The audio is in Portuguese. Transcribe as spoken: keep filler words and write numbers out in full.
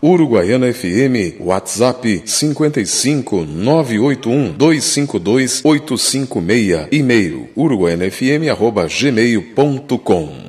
Uruguaiana F M, WhatsApp cinquenta e cinco, nove oito um, dois cinco dois, oito cinco seis, e-mail uruguaianafm arroba gmail ponto com.